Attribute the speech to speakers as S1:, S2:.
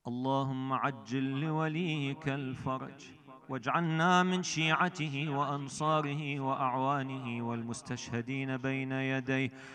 S1: اللهم عجل لوليك الفرج، واجعلنا من شيعته وأنصاره وأعوانه والمستشهدين بين يديه.